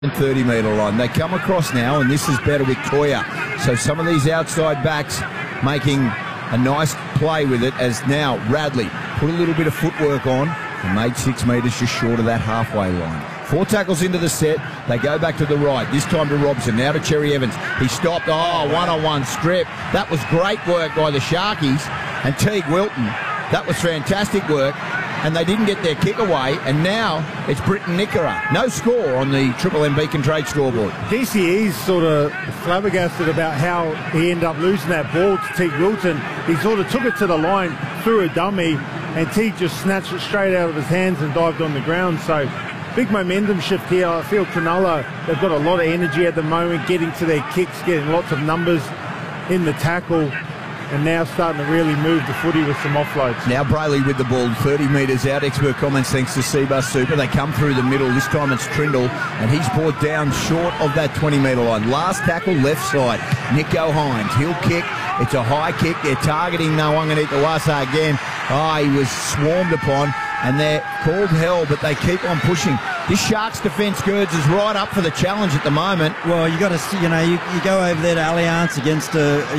30-metre line. They come across now, and this is better with Toya. So some of these outside backs making a nice play with it, as now Radley put a little bit of footwork on and made 6 metres just short of that halfway line. 4 tackles into the set. They go back to the right. This time to Robson. Now to Cherry Evans. He stopped. Oh, one-on-one strip. That was great work by the Sharkies. And Teague Wilton. That was fantastic work. And they didn't get their kick away. And now it's Britton Nickera. No score on the Triple M Beacon Trade scoreboard. DCE's sort of flabbergasted about how he ended up losing that ball to Teague Wilton. He sort of took it to the line, threw a dummy, and Teague just snatched it straight out of his hands and dived on the ground. So big momentum shift here. I feel Cronulla, they've got a lot of energy at the moment, getting to their kicks, getting lots of numbers in the tackle, and now starting to really move the footy with some offloads. Now Brayley with the ball, 30 metres out. Expert comments thanks to Seabus Super. They come through the middle. This time it's Trindle, and he's brought down short of that 20-metre line. Last tackle, left side. Nico Hines, he'll kick. It's a high kick. They're targeting Nawaqanitawasa again. Oh, he was swarmed upon, and they're called hell, but they keep on pushing. This Sharks defence, Girds, is right up for the challenge at the moment. Well, you got to, you go over there to Allianz against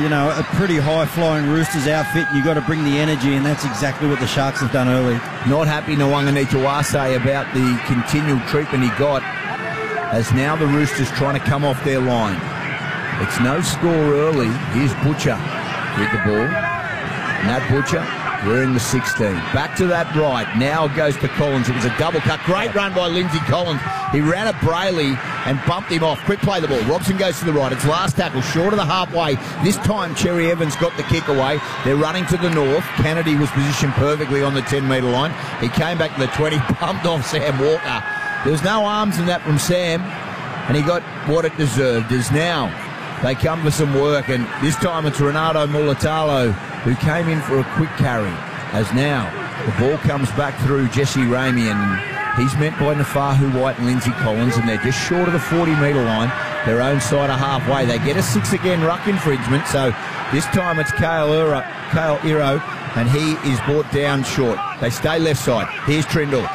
a pretty high-flying Roosters outfit, and you got to bring the energy, and that's exactly what the Sharks have done early. Not happy Nawaqanitawasa about the continual treatment he got, as now the Roosters trying to come off their line. It's no score early. Here's Butcher with the ball. Nat Butcher. We're in the 16. Back to that right. Now it goes to Collins. It was a double cut. Great run by Lindsay Collins. He ran at Brayley and bumped him off. Quick play the ball. Robson goes to the right. It's last tackle, short of the halfway. This time Cherry Evans got the kick away. They're running to the north. Kennedy was positioned perfectly on the 10-metre line. He came back to the 20, bumped off Sam Walker. There was no arms in that from Sam, and he got what it deserved. Is now they come for some work, and this time it's Renato Mulatalo who came in for a quick carry, as now the ball comes back through Jesse Ramey, and he's met by Nafahu White and Lindsay Collins, and they're just short of the 40-metre line, their own side of halfway. They get a 6 again ruck infringement, so this time it's Kale Iro, and he is brought down short. They stay left side. Here's Trindle.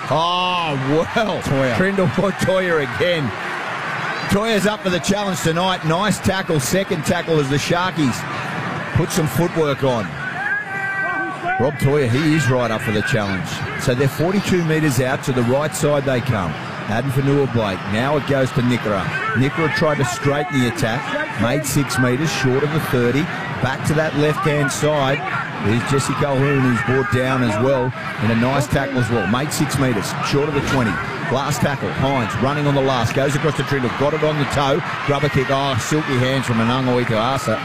Oh, well, Toya. Trindle for Toya again. Toya's up for the challenge tonight. Nice tackle, second tackle as the Sharkies put some footwork on. Rob Toya, he is right up for the challenge. So they're 42 metres out. To the right side they come. Addin Fanua-Blake. Now it goes to Nickera. Nickera tried to straighten the attack. Made 6 metres, short of the 30. Back to that left-hand side. There's Jesse Calhoun, who's brought down as well in a nice tackle as well. Made 6 metres, short of the 20. Last tackle, Hines running on the last, goes across to Trindle, got it on the toe, rubber kick, silky hands from Nawaqanitawasa.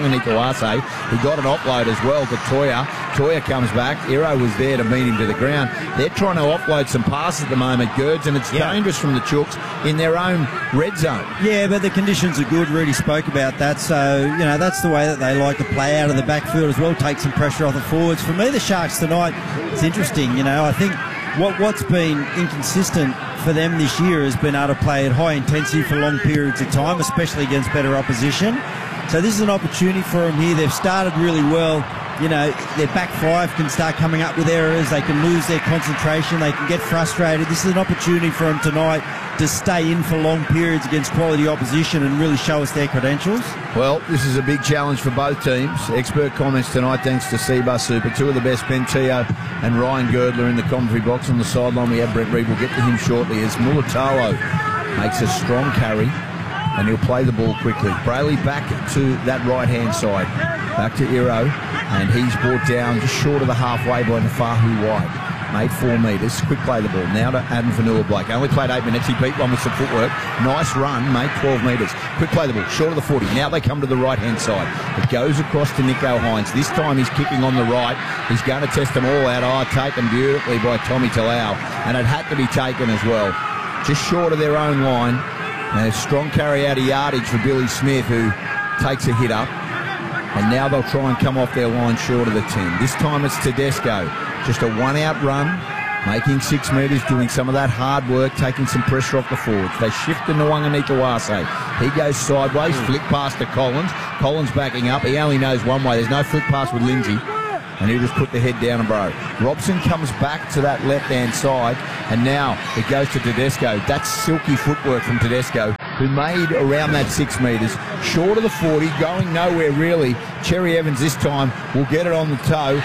He got an offload as well to Toya. Toya comes back, Iro was there to meet him to the ground. They're trying to offload some passes at the moment, Girds, and it's dangerous from the Chooks in their own red zone. Yeah, but the conditions are good. Rudy spoke about that, so, that's the way that they like to play out of the backfield as well, take some pressure off the forwards. For me, the Sharks tonight, it's interesting, I think what's been inconsistent for them this year has been able to play at high intensity for long periods of time, especially against better opposition. So this is an opportunity for them here. They've started really well. Their back five can start coming up with errors. They can lose their concentration. They can get frustrated. This is an opportunity for them tonight to stay in for long periods against quality opposition and really show us their credentials. Well, this is a big challenge for both teams. Expert comments tonight thanks to Seabus Super. 2 of the best, Ben Teo and Ryan Girdler in the commentary box. On the sideline we have Brent Reed. We'll get to him shortly as Mulatalo makes a strong carry and he'll play the ball quickly. Brayley back to that right-hand side. Back to Iro, and he's brought down just short of the halfway by Nafahu White. Made 4 metres. Quick play the ball. Now to Addin Fanua-Blake. Only played 8 minutes. He beat one with some footwork. Nice run. Made 12 metres. Quick play the ball. Short of the 40. Now they come to the right-hand side. It goes across to Nico Hines. This time he's kicking on the right. He's going to test them all out. Taken beautifully by Tommy Talau. And it had to be taken as well. Just short of their own line. And a strong carry out of yardage for Billy Smith, who takes a hit up. And now they'll try and come off their line short of the 10. This time it's Tedesco. Just a one-out run, making 6 metres, doing some of that hard work, taking some pressure off the forwards. They shift to Nawaqanitawasa. He goes sideways, flick pass to Collins. Collins backing up. He only knows one way. There's no flick pass with Lindsay. and he'll just put the head down and bro. Robson comes back to that left-hand side, and now it goes to Tedesco. That's silky footwork from Tedesco, who made around that 6 metres, short of the 40, going nowhere really. Cherry Evans this time will get it on the toe.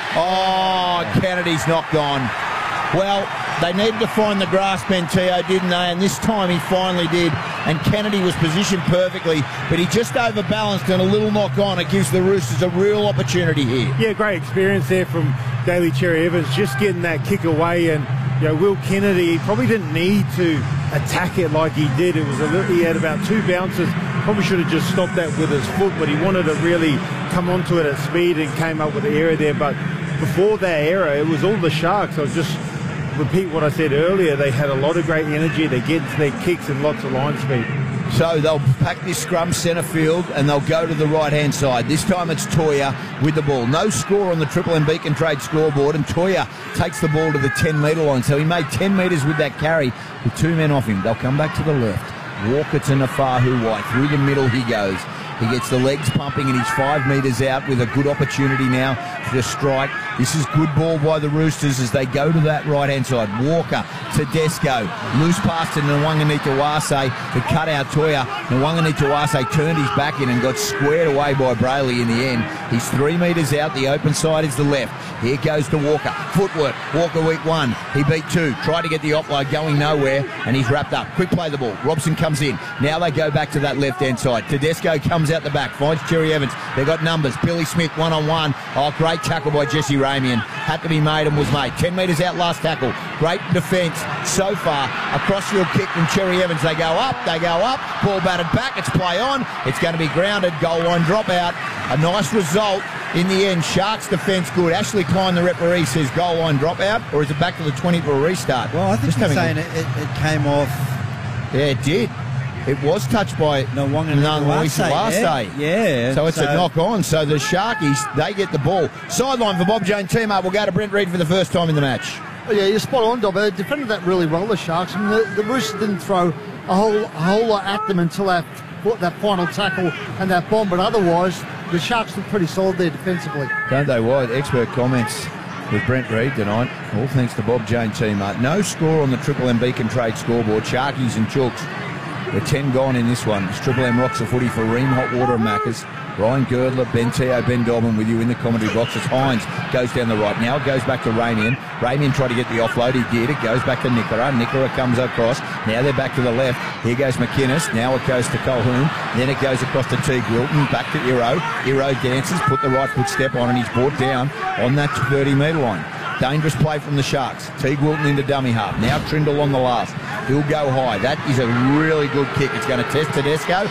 Oh, Kennedy's knocked on. Well, they needed to find the grass, Bentio, didn't they? And this time he finally did. And Kennedy was positioned perfectly, but he just overbalanced and a little knock on. It gives the Roosters a real opportunity here. Yeah, great experience there from Daly Cherry Evans, just getting that kick away. And Will Kennedy probably didn't need to attack it like he did. It was he had about 2 bounces. Probably should have just stopped that with his foot, but he wanted to really come onto it at speed and came up with the error there. But before that error, it was all the Sharks. I was just repeat what I said earlier. They had a lot of great energy. They get to their kicks and lots of line speed. So they'll pack this scrum centre field and they'll go to the right-hand side. This time it's Toya with the ball. No score on the Triple M Beacon Trade scoreboard, and Toya takes the ball to the 10-metre line. So he made 10 metres with that carry with 2 men off him. They'll come back to the left. Walker to Nafahu White. Through the middle he goes. He gets the legs pumping and he's 5 metres out with a good opportunity now to strike. This is good ball by the Roosters as they go to that right-hand side. Walker, Tedesco, loose pass to Nwanganitawase to cut out Toya. Nwanganitawase turned his back in and got squared away by Brayley in the end. He's 3 metres out. The open side is the left. Here goes to Walker. Footwork. Walker week 1. He beat 2. Tried to get the offload, going nowhere, and he's wrapped up. Quick play the ball. Robson comes in. Now they go back to that left-hand side. Tedesco comes out the back. Finds Cherry Evans. They've got numbers. Billy Smith one-on-one. Oh, great tackle by Jesse Ramian. Had to be made and was made. 10 metres out last tackle. Great defence so far. A cross-field kick from Cherry Evans. They go up. They go up. Ball batted back. It's play on. It's going to be grounded. Goal line dropout. A nice result. In the end, Sharks defence good. Ashley Klein, the referee, says goal line dropout, or is it back to the 20 for a restart? Well, I think he's saying it came off. Yeah, it did. It was touched by Nwanganitawase. Yeah. So it's a knock on. So the Sharkies, they get the ball. Sideline for Bob Jane team up. We'll go to Brent Reid for the first time in the match. Oh, yeah, you're spot on, Dob. They defended that really well, the Sharks. I mean, the Roosters didn't throw a whole lot at them until that final tackle and that bomb, but otherwise the Sharks look pretty solid there defensively. Don't they? Wide expert comments with Brent Reid tonight. All thanks to Bob Jane team up. No score on the Triple M Beacon Trade scoreboard. Sharkies and Chooks. We're 10 gone in this one. It's Triple M Rocks of Footy for Ream, Hot Water and Maccas. Ryan Girdler, Ben Teo, Ben Dobbin with you in the commentary box as Hines goes down the right. Now it goes back to Ramian. Ramian tried to get the offload. He did. It goes back to Nicola. Nicola comes across. Now they're back to the left. Here goes McInnes. Now it goes to Colquhoun. Then it goes across to Teague Wilton. Back to Iro. Iro dances, put the right foot step on, and he's brought down on that 30-metre line. Dangerous play from the Sharks. Teague Wilton into dummy half. Now Trindle on the last. He'll go high. That is a really good kick. It's going to test Tedesco.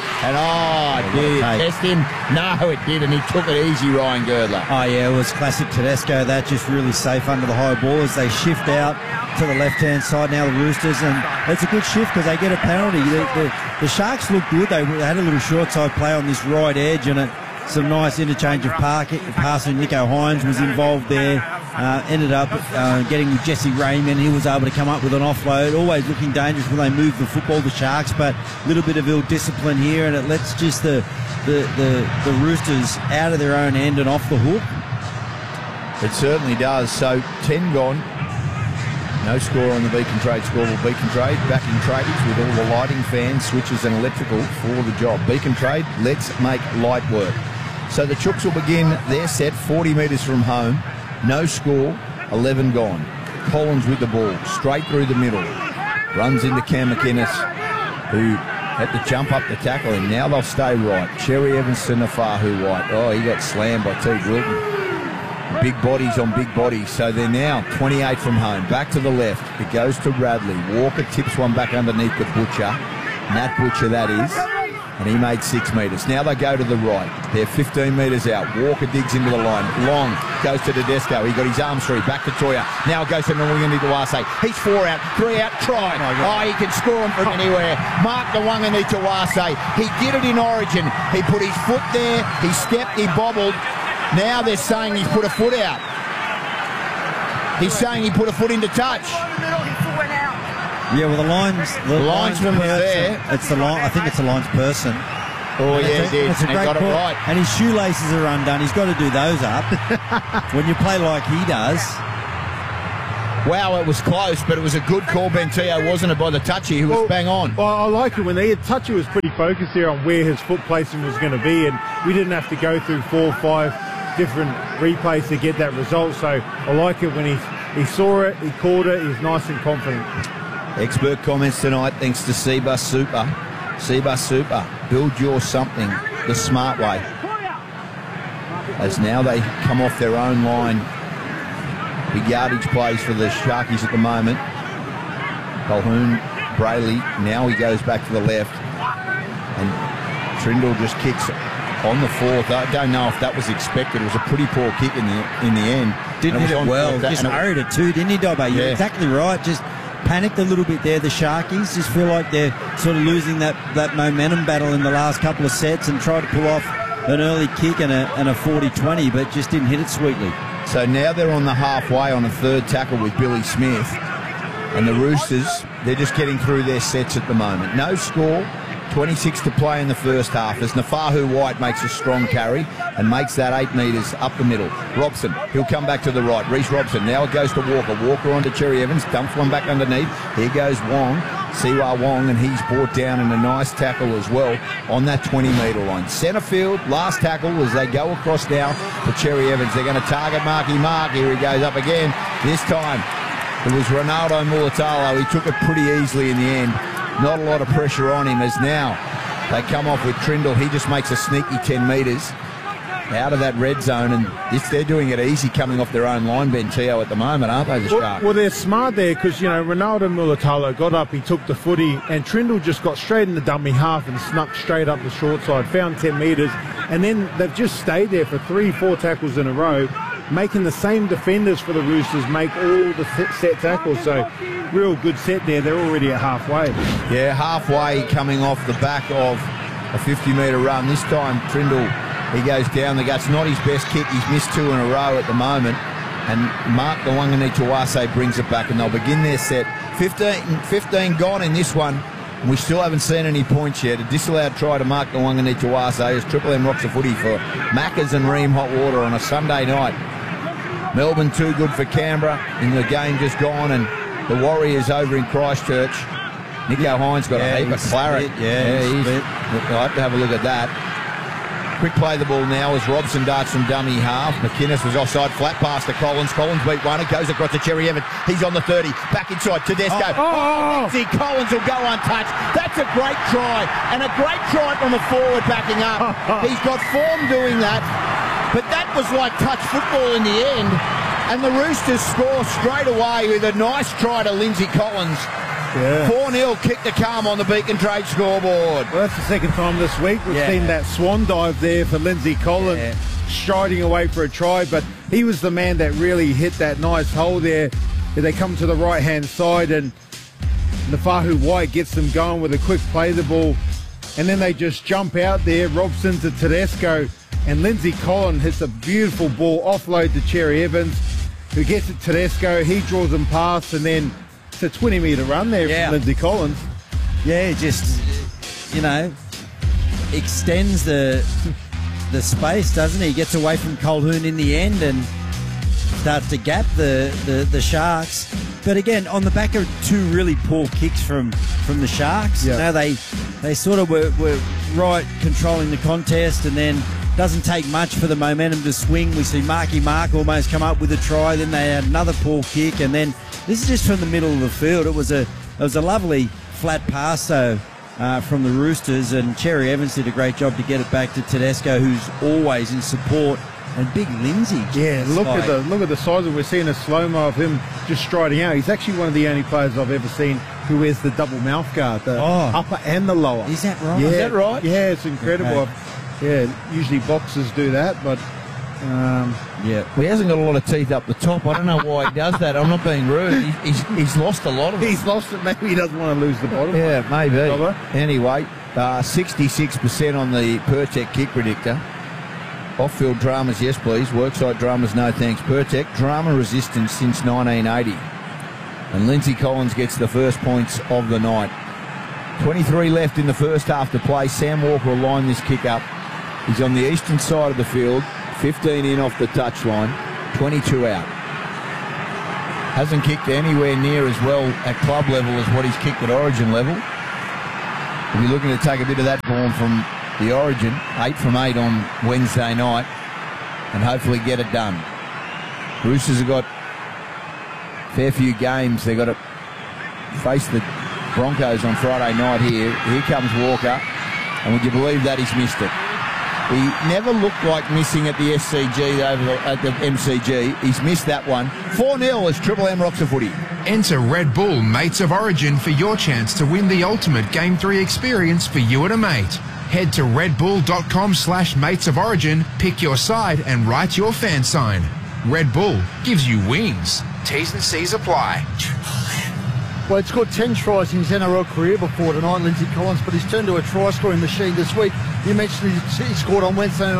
And did it test him? No, it didn't. He took it easy, Ryan Girdler. Oh, yeah, it was classic Tedesco. That just really safe under the high ball as they shift out to the left-hand side now, the Roosters. And it's a good shift because they get a penalty. The Sharks look good. They had a little short side play on this right edge, and some nice interchange of passing. Nico Hines was involved there. Ended up getting with Jesse Ramian. He was able to come up with an offload. Always looking dangerous when they move the football, the Sharks, but a little bit of ill discipline here, and it lets just the Roosters out of their own end and off the hook. It certainly does. So 10 gone. No score on the Beacon Trade scoreboard. Beacon Trade backing tradies with all the lighting, fans, switches and electrical for the job. Beacon Trade, let's make light work. So the Chooks will begin their set 40 metres from home. No score, 11 gone. Collins with the ball, straight through the middle. Runs into Cam McInnes, who had to jump up to tackle him. Now they'll stay right. Cherry Evans to Nafahu White. Oh, he got slammed by Teague Wilton. Big bodies on big bodies. So they're now 28 from home. Back to the left. It goes to Radley. Walker tips one back underneath the Butcher. Nat Butcher, that is. And he made 6 metres. Now they go to the right. They're 15 metres out. Walker digs into the line. Long goes to Tedesco. He got his arms through. Back to Toya. Now it goes to Nwanganitawase. He's 4 out. 3 out. Try. Oh, he can score him from anywhere. Mark Nwanganitawase. He did it in Origin. He put his foot there. He stepped. He bobbled. Now they're saying he's put a foot out. He's saying he put a foot into touch. Yeah, well, the linesman was there. I think it's the linesperson. Oh, yeah, he did. That's a And he great got it call. right. And his shoelaces are undone. He's got to do those up. When you play like he does. Wow, it was close, but it was a good call, Bentillo, wasn't it, by the touchy? He was bang on. Well, I like it when Touchy was pretty focused there on where his foot placement was going to be, and we didn't have to go through 4 or 5 different replays to get that result. So I like it when he saw it, he called it, he's nice and confident. Expert comments tonight, thanks to Seabus Super. Seabus Super, build your something the smart way. As now they come off their own line. Big yardage plays for the Sharkies at the moment. Colquhoun, Brayley, now he goes back to the left. And Trindle just kicks on the 4th. I don't know if that was expected. It was a pretty poor kick in the end. Didn't hit it well. Just hurried it too, didn't he, Dobbo? You're exactly right. Just panicked a little bit there, the Sharkies. Just feel like they're sort of losing that momentum battle in the last couple of sets and tried to pull off an early kick and a 40-20, but just didn't hit it sweetly. So now they're on the halfway on a 3rd tackle with Billy Smith. And the Roosters, they're just getting through their sets at the moment. No score, 26 to play in the first half as Nafahu White makes a strong carry and makes that 8 metres up the middle. Robson, he'll come back to the right. Reece Robson, now it goes to Walker. Walker onto Cherry Evans, dumps one back underneath. Here goes Wong, Siwa Wong, and he's brought down in a nice tackle as well on that 20-metre line. Centre field, last tackle as they go across now to Cherry Evans. They're going to target Marky Mark. Here he goes up again. This time it was Ronaldo Mulatalo. He took it pretty easily in the end. Not a lot of pressure on him as now they come off with Trindle. He just makes a sneaky 10 metres out of that red zone, and they're doing it easy coming off their own line, Bentillo, at the moment, aren't they, the Sharks? Well, they're smart there because, Ronaldo Mulatalo got up, he took the footy, and Trindle just got straight in the dummy half and snuck straight up the short side, found 10 metres, and then they've just stayed there for 3-4 tackles in a row, making the same defenders for the Roosters make all the set tackles. So real good set there. They're already at halfway. Yeah, halfway coming off the back of a 50-metre run. This time Trindle, he goes down the guts. Not his best kick. He's missed 2 in a row at the moment. And Mark Gawangani-Tuase brings it back and they'll begin their set. 15 gone in this one. We still haven't seen any points yet. A disallowed try to Mark Gawangani-Tuase as Triple M rocks a footy for Maccas and Ream Hot Water on a Sunday night. Melbourne too good for Canberra in the game just gone, and the Warriors over in Christchurch. Nico Hines got a heap of claret. I'll have to have a look at that. Quick play the ball now as Robson darts from dummy half. McInnes was offside, flat pass to Collins. Collins beat one. It goes across to Cherry Evans. He's on the 30. Back inside. Tedesco. See, Collins will go untouched. That's a great try. And a great try from a forward backing up. He's got form doing that. But that was like touch football in the end. And the Roosters score straight away with a nice try to Lindsay Collins. 4-0 kick to come on the Beacon Trade scoreboard. Well, that's the second time this week we've seen that swan dive there for Lindsay Collins, striding away for a try, but he was the man that really hit that nice hole there. They come to the right-hand side and Nafahu White gets them going with a quick play the ball, and then they just jump out there. Robson to Tedesco, and Lindsay Collins hits a beautiful ball, offload to Cherry Evans, who gets it to Tedesco. He draws them past, and then a 20-metre run there from Lindsay Collins. Yeah, just, extends the space, doesn't he? He gets away from Colquhoun in the end and starts to gap the Sharks. But again, on the back of 2 really poor kicks from the Sharks, they sort of were right controlling the contest, and then doesn't take much for the momentum to swing. We see Marky Mark almost come up with a try, then they had another poor kick, and then this is just from the middle of the field. It was a lovely flat pass though from the Roosters, and Cherry Evans did a great job to get it back to Tedesco, who's always in support, and big Lindsay. Yeah, look at the size of. We're seeing a slow-mo of him just striding out. He's actually one of the only players I've ever seen who wears the double mouth guard, the upper and the lower. Is that right? Yeah, is that right? Yeah, it's incredible. Okay. Yeah, usually boxers do that, but well, he hasn't got a lot of teeth up the top. I don't know why he does that. I'm not being rude. He's lost a lot of it. He's lost it. Maybe he doesn't want to lose the bottom. Yeah, maybe. Robert? Anyway, 66% on the Pertec kick predictor. Off-field dramas, yes please. Worksite dramas, no thanks. Pertec, drama resistance since 1980. And Lindsay Collins gets the first points of the night. 23 left in the first half to play. Sam Walker will line this kick up. He's on the eastern side of the field. 15 in off the touchline. 22 out. Hasn't kicked anywhere near as well at club level as what he's kicked at Origin level. We'll be looking to take a bit of that form from the Origin. 8 from 8 on Wednesday night. And hopefully get it done. Roosters have got a fair few games. They've got to face the Broncos on Friday night here. Here comes Walker. And would you believe that he's missed it? He never looked like missing at the SCG at the MCG. He's missed that one. 4-0 as Triple M rocks a footy. Enter Red Bull Mates of Origin for your chance to win the ultimate Game 3 experience for you and a mate. Head to redbull.com/mates of origin, pick your side and write your fan sign. Red Bull gives you wings. T's and C's apply. Well, it's got 10 tries in his NRL career before tonight, Lindsay Collins, but he's turned to a try-scoring machine this week. You mentioned he scored on Wednesday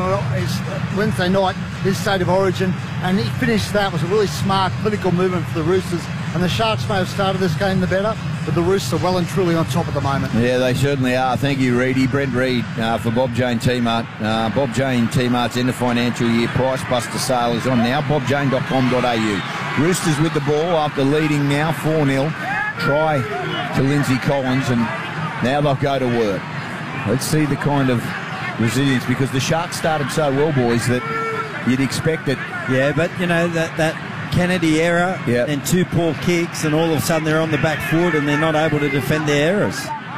night, his State of Origin, and he finished that. It was a really smart, clinical movement for the Roosters, and the Sharks may have started this game the better, but the Roosters are well and truly on top at the moment. Yeah, they certainly are. Thank you, Reedy. Brent Reed for Bob Jane T-Mart. Bob Jane T-Mart's end of financial year price buster sale is on now. bobjane.com.au. Roosters with the ball after leading now 4-0. Try to Lindsay Collins, and now they'll go to work. Let's see the kind of resilience, because the Sharks started so well, boys, that you'd expect it. Yeah, but, you know, that Kennedy error and 2 poor kicks, and all of a sudden they're on the back foot and they're not able to defend their errors.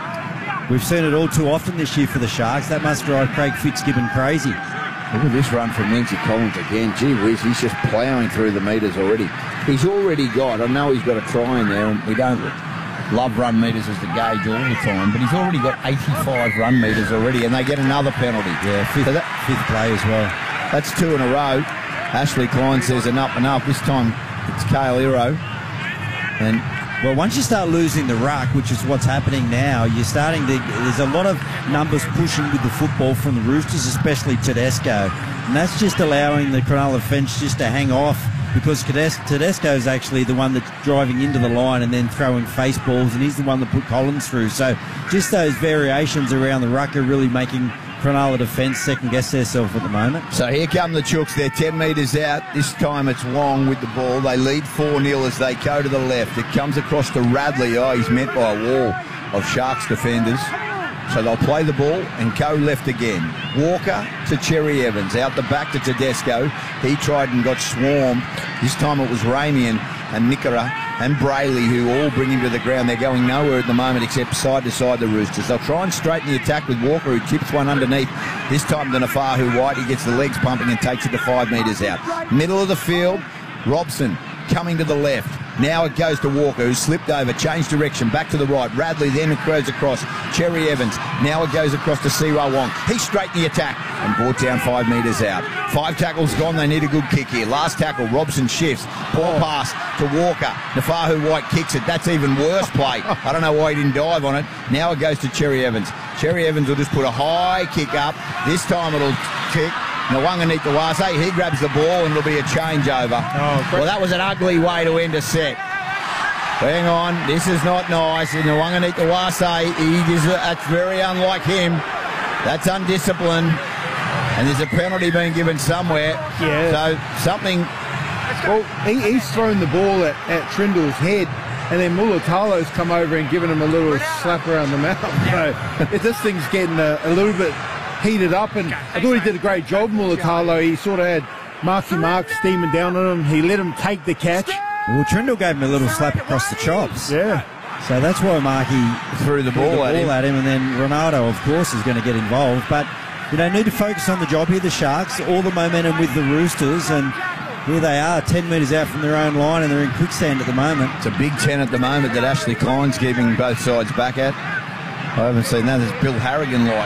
We've seen it all too often this year for the Sharks. That must drive Craig Fitzgibbon crazy. Look at this run from Lindsay Collins again. Gee whiz, he's just ploughing through the metres already. He's already got, I know he's got a try in there, and we don't love run metres as the gauge all the time, but he's already got 85 run metres already, and they get another penalty. Yeah, fifth play as well. That's 2 in a row. Ashley Klein says enough. This time it's Kale Hero. And well, once you start losing the ruck, which is what's happening now, there's a lot of numbers pushing with the football from the Roosters, especially Tedesco. And that's just allowing the Cronulla defence just to hang off, because Tedesco is actually the one that's driving into the line and then throwing face balls, and he's the one that put Collins through. So just those variations around the ruck are really making Cronulla defence second-guess themselves at the moment. So here come the Chooks. They're 10 metres out. This time it's Wong with the ball. They lead 4-0 as they go to the left. It comes across to Radley. Oh, he's met by a wall of Sharks defenders. So they'll play the ball and go left again. Walker to Cherry Evans. Out the back to Tedesco. He tried and got swarmed. This time it was Ramey and Nickera and Brayley who all bring him to the ground. They're going nowhere at the moment except side to side, the Roosters. They'll try and straighten the attack with Walker, who tips one underneath. This time to Nafahu White. He gets the legs pumping and takes it to 5 metres out. Middle of the field, Robson coming to the left. Now it goes to Walker, who slipped over, changed direction, back to the right. Radley then goes across. Cherry Evans. Now it goes across to Siwa Wong. He straightened the attack and brought down 5 metres out. 5 tackles gone. They need a good kick here. Last tackle, Robson shifts. Poor pass to Walker. Nafahu White kicks it. That's even worse play. I don't know why he didn't dive on it. Now it goes to Cherry Evans. Cherry Evans will just put a high kick up. This time it'll kick. Ngawanganitawase, he grabs the ball and it'll be a changeover. Well, that was an ugly way to end a set. Hang on, this is not nice. Ngawanganitawase, that's very unlike him. That's undisciplined. And there's a penalty being given somewhere. Yeah. So something... Well, he's thrown the ball at Trindle's head, and then Mulatalo's come over and given him a little slap around the mouth. So this thing's getting a little bit heated up, and I thought he did a great job, Mulatalo. He sort of had Marky Mark steaming down on him. He let him take the catch. Well, Trindle gave him a little slap across the chops. Yeah. So that's why Marky threw the ball at him, and then Ronaldo, of course, is going to get involved. But, you know, need to focus on the job here, the Sharks. All the momentum with the Roosters, and here they are, 10 metres out from their own line, and they're in quicksand at the moment. It's a big 10 at the moment that Ashley Klein's keeping both sides back at. I haven't seen that. There's Bill Harrigan-like.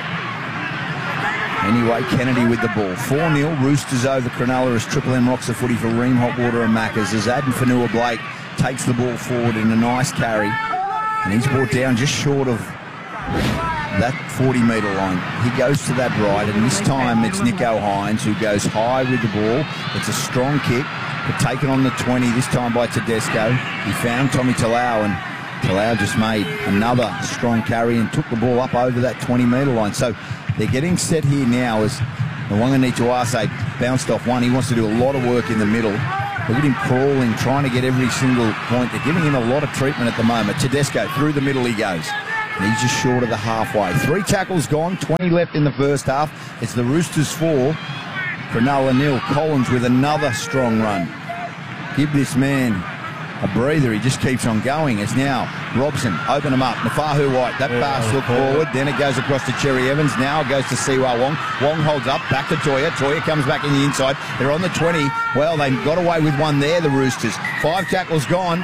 Anyway, Kennedy with the ball. 4-0, Roosters over Cronulla as Triple M rocks the footy for Ream, Hotwater and Maccas as Aden Fanua-Blake takes the ball forward in a nice carry. And he's brought down just short of that 40-metre line. He goes to that right, and this time it's Nico Hines who goes high with the ball. It's a strong kick, but taken on the 20, this time by Tedesco. He found Tommy Talau, and Talau just made another strong carry and took the ball up over that 20-metre line. So they're getting set here now as the Wanganituase bounced off one. He wants to do a lot of work in the middle. Look at him crawling, trying to get every single point. They're giving him a lot of treatment at the moment. Tedesco, through the middle he goes. And he's just short of the halfway. 3 tackles gone, 20 left in the first half. It's the Roosters 4, Cronulla 0. Collins with another strong run. Give this man a breather. He just keeps on going. It's now Robson, open him up. Nafahu White, that pass look forward. Then it goes across to Cherry Evans. Now it goes to Siwa Wong. Wong holds up, back to Toya. Toya comes back in the inside. They're on the 20. Well, they got away with one there, the Roosters. 5 tackles gone.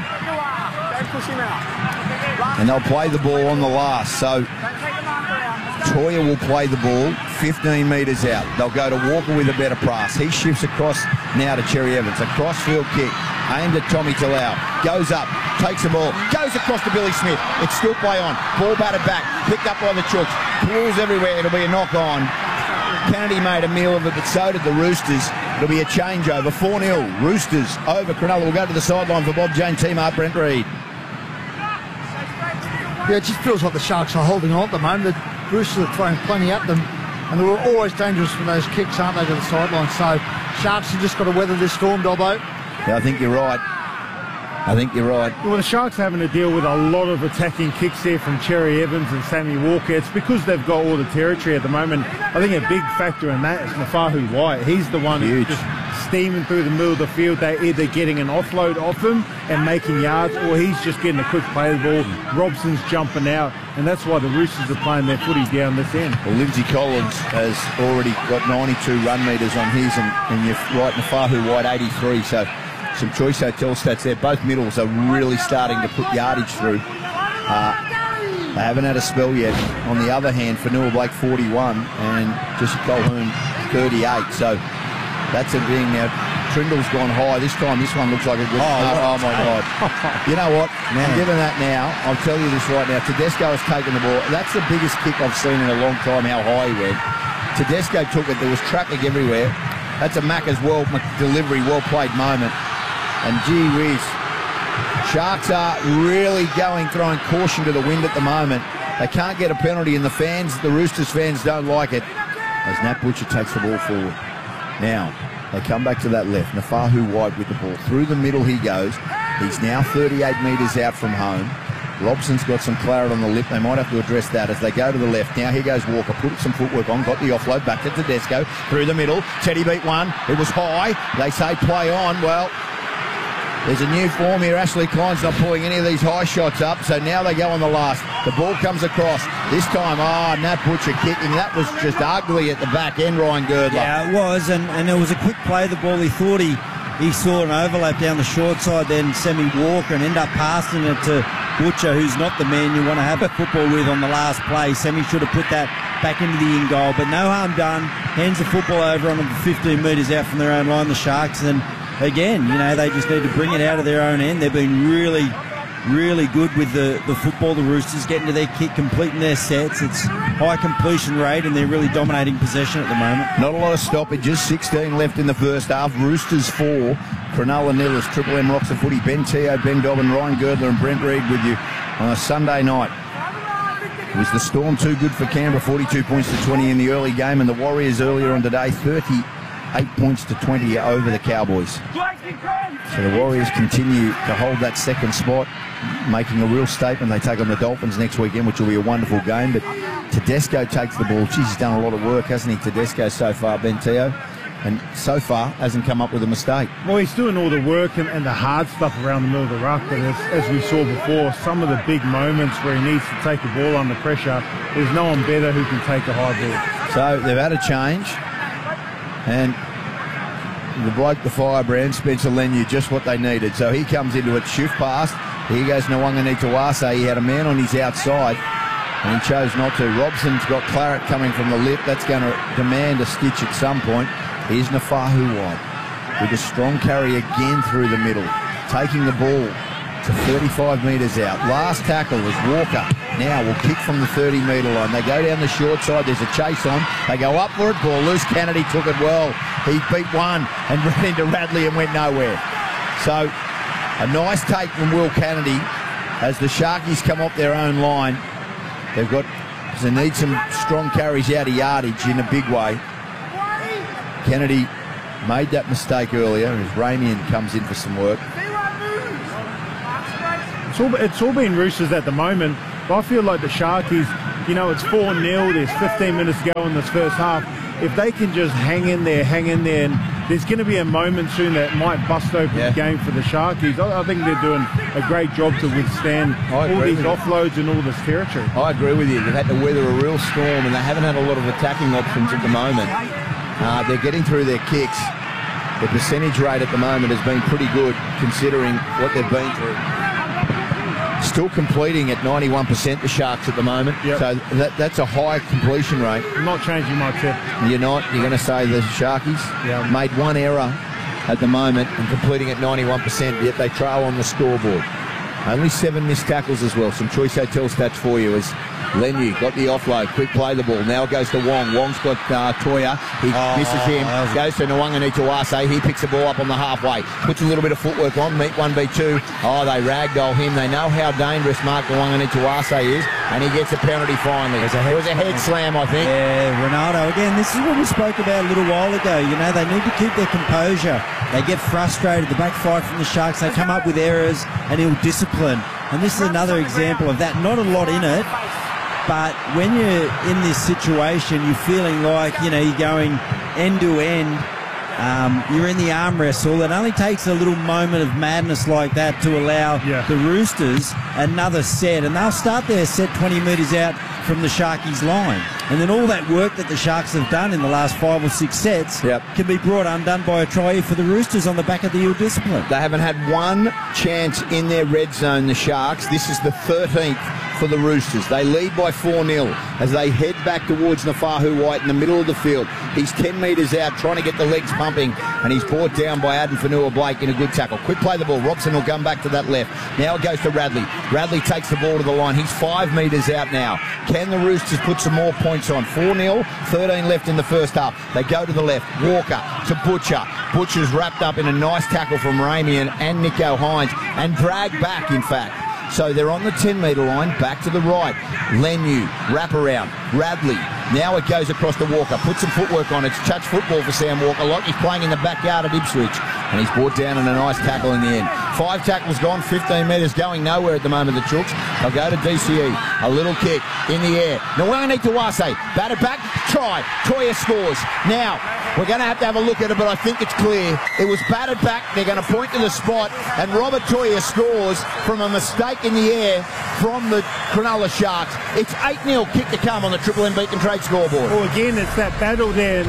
And they'll play the ball on the last. So Toya will play the ball 15 metres out. They'll go to Walker with a better pass. He shifts across now to Cherry Evans. A cross-field kick aimed at Tommy Talau. Goes up, takes the ball, goes across to Billy Smith. It's still play on. Ball batted back, picked up by the Chooks. Pulls everywhere. It'll be a knock on. Kennedy made a meal of it, but so did the Roosters. It'll be a changeover. 4-0. Roosters over Cronulla. We'll go to the sideline for Bob Jane, teammate Brent Reid. Yeah, it just feels like the Sharks are holding on at the moment. The Roosters are throwing plenty at them, and they're always dangerous from those kicks, aren't they, to the sideline? So Sharks have just got to weather this storm, Dobbo. Yeah, I think you're right. Well, the Sharks are having to deal with a lot of attacking kicks there from Cherry Evans and Sammy Walker. It's because they've got all the territory at the moment. I think a big factor in that is Nafahu White. He's the one who's just steaming through the middle of the field. They're either getting an offload off him and making yards, or he's just getting a quick play of the ball. Robson's jumping out, and that's why the Roosters are playing their footy down this end. Well, Lindsay Collins has already got 92 run metres on his, and you're right, Nafahu White 83, so some choice hotel stats there. Both middles are really starting to put yardage through. They haven't had a spell yet. On the other hand, Fanua Blake 41 and Jesse Colquhoun 38. So that's a being now. Trindle's gone high. This time, this one looks like a good... Oh my God. You know what? I'm giving that now. I'll tell you this right now. Tedesco has taken the ball. That's the biggest kick I've seen in a long time, how high he went. Tedesco took it. There was traffic everywhere. That's a Macca's delivery, well-played moment. And gee whiz, Sharks are really throwing caution to the wind at the moment. They can't get a penalty, and the Roosters fans don't like it, as Nat Butcher takes the ball forward. Now, they come back to that left. Nafahu White with the ball. Through the middle he goes. He's now 38 metres out from home. Robson's got some claret on the lip. They might have to address that as they go to the left. Now here goes Walker. Put some footwork on. Got the offload. Back to Tedesco. Through the middle. Teddy beat one. It was high. They say play on. Well, there's a new form here. Ashley Klein's not pulling any of these high shots up, so now they go on the last. The ball comes across. This time, Nat Butcher kicking. That was just ugly at the back end, Ryan Girdler. Yeah, it was, and it was a quick play, the ball. He thought he saw an overlap down the short side, then Sammy Walker, and end up passing it to Butcher, who's not the man you want to have a football with on the last play. Sammy should have put that back into the in goal, but no harm done. Hands the football over on them 15 metres out from their own line, the Sharks, and again, they just need to bring it out of their own end. They've been really, really good with the football. The Roosters getting to their kick, completing their sets. It's high completion rate, and they're really dominating possession at the moment. Not a lot of stoppages. 16 left in the first half. Roosters 4, Cronulla 0. As Triple M rocks the footy. Ben Teo, Ben Dobbin, Ryan Girdler and Brent Reid with you on a Sunday night. Was the Storm too good for Canberra? 42 points to 20 in the early game, and the Warriors earlier on today, 38 points to 20 over the Cowboys. So the Warriors continue to hold that second spot, making a real statement. They take on the Dolphins next weekend, which will be a wonderful game. But Tedesco takes the ball. Geez, he's done a lot of work, hasn't he, Tedesco, so far, Ben Teo? And so far hasn't come up with a mistake. Well, he's doing all the work and the hard stuff around the middle of the ruck. But as we saw before, some of the big moments where he needs to take the ball under pressure, there's no one better who can take the high ball. So they've had a change. And the bloke, the firebrand, Spencer Leniu, just what they needed. So he comes into it, shift past. Here goes Nwanganituase. He had a man on his outside, and he chose not to. Robson's got claret coming from the lip. That's going to demand a stitch at some point. Here's Nafahu White with a strong carry again through the middle, taking the ball to 35 metres out. Last tackle is Walker. Now will kick from the 30-metre line. They go down the short side. There's a chase on. They go up for it. Ball loose. Kennedy took it well. He beat one and ran into Radley and went nowhere. So a nice take from Will Kennedy as the Sharkies come off their own line. They need some strong carries out of yardage in a big way. Kennedy made that mistake earlier as Ramian comes in for some work. It's all been Roosters at the moment, but I feel like the Sharkies, you know, it's 4-0, there's 15 minutes to go in this first half. If they can just hang in there, and there's going to be a moment soon that might bust open the game for the Sharkies. I think they're doing a great job to withstand all these offloads and all this territory. I agree with you. They've had to weather a real storm, and they haven't had a lot of attacking options at the moment. They're getting through their kicks. The percentage rate at the moment has been pretty good considering what they've been through. Still completing at 91%, the Sharks at the moment. Yep. So that's a high completion rate. I'm not changing my tip. You're not? You're going to say the Sharkies made one error at the moment and completing at 91%, yet they trail on the scoreboard. Only 7 missed tackles as well. Some Choice Hotel stats for you as Leniu got the offload, quick play the ball. Now it goes to Wong. Wong's got Toya. He misses him. Goes to Nwanga-Nituwase. He picks the ball up on the halfway. Puts a little bit of footwork on. Meet 1v2. Oh, they ragdoll him. They know how dangerous Mark Nwanga-Nituwase is, and he gets a penalty finally. It was a head slam, I think. Yeah, Ronaldo. Again, this is what we spoke about a little while ago. You know, they need to keep their composure. They get frustrated. The back five from the Sharks, they come up with errors and ill discipline. And this is another example of that. Not a lot in it. But when you're in this situation, you're feeling like, you know, you're going end to end. You're in the arm wrestle. It only takes a little moment of madness like that to allow the Roosters another set. And they'll start their set 20 metres out from the Sharkies' line. And then all that work that the Sharks have done in the last 5 or 6 sets can be brought undone by a try for the Roosters on the back of the ill discipline. They haven't had one chance in their red zone, the Sharks. This is the 13th for the Roosters. They lead by 4-0 as they head back towards Nafahu White in the middle of the field. He's 10 metres out trying to get the legs pumping, and he's brought down by Addin Fonua-Blake in a good tackle. Quick play the ball. Robson will come back to that left. Now it goes to Radley. Radley takes the ball to the line. He's 5 metres out now. Can the Roosters put some more points on? 4-0, 13 left in the first half. They go to the left. Walker to Butcher. Butcher's wrapped up in a nice tackle from Ramian and Nico Hines and dragged back, in fact. So they're on the 10-metre line, back to the right. Leniu, wrap around. Radley. Now it goes across to Walker. Put some footwork on. It's touch football for Sam Walker, like he's playing in the backyard at Ipswich. And he's brought down in a nice tackle in the end. 5 tackles gone, 15 metres, going nowhere at the moment, the Chooks. They'll go to DCE. A little kick in the air. Nwanga-Nituwase, batted back, try. Toya scores. Now, we're going to have a look at it, but I think it's clear. It was batted back. They're going to point to the spot, and Robert Toya scores from a mistake in the air from the Cronulla Sharks. It's 8-0 kick to come on the Triple M Beacon Trade scoreboard. Well, again, it's that battle there.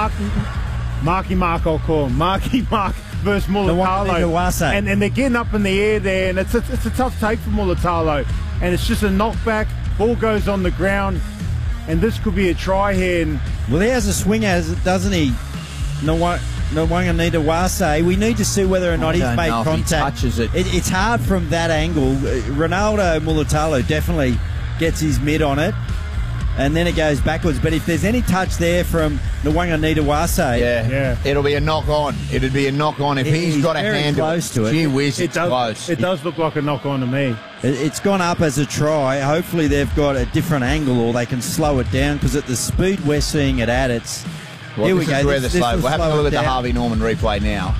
Marky Mark, I'll call him. Marky Mark versus Mulatalo. And they're getting up in the air there, and it's a tough take for Mulatalo. And it's just a knockback. Ball goes on the ground, and this could be a try here. And well, he has a swing at it, doesn't he? Nwanga-Nituwase. We need to see whether or not he's made contact. He touches it. It's hard from that angle. Ronaldo Mulatalo definitely gets his mid on it, and then it goes backwards. But if there's any touch there from Nwanga-Nituwase, it'll be a knock on. It'd be a knock on if he's got a hand close to it. Gee whiz, it's close. It does look like a knock on to me. It's gone up as a try. Hopefully they've got a different angle, or they can slow it down, because at the speed we're seeing it at, it's. Well, here we go. We'll have a look at the Harvey Norman replay now.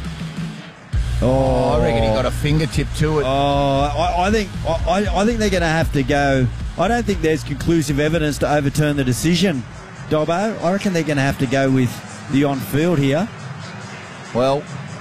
Oh, I reckon he got a fingertip to it. Oh, I think they're going to have to go. I don't think there's conclusive evidence to overturn the decision, Dobbo. I reckon they're going to have to go with the on-field here. Well,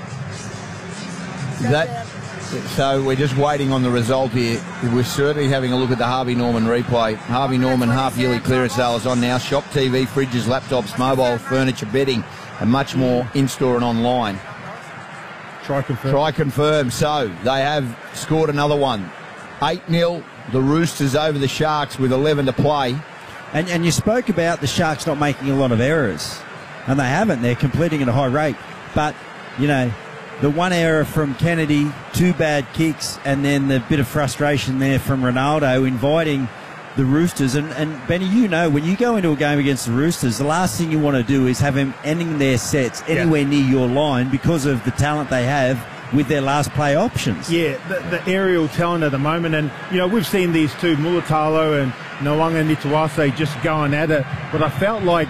so we're just waiting on the result here. We're certainly having a look at the Harvey Norman replay. Harvey Norman half-yearly clearance sale is on now. Shop TV, fridges, laptops, mobile furniture, bedding, and much more in-store and online. Try confirm. Try confirm. So they have scored another one. 8-0, the Roosters over the Sharks with 11 to play. And you spoke about the Sharks not making a lot of errors. And they haven't. They're completing at a high rate. But, you know, the one error from Kennedy, 2 bad kicks, and then the bit of frustration there from Ronaldo inviting the Roosters. And Benny, you know, when you go into a game against the Roosters, the last thing you want to do is have him ending their sets anywhere near your line, because of the talent they have with their last play options. Yeah, the aerial talent at the moment, and we've seen these two, Mulatalo and Nwanga Nituase, just going at it. But I felt like,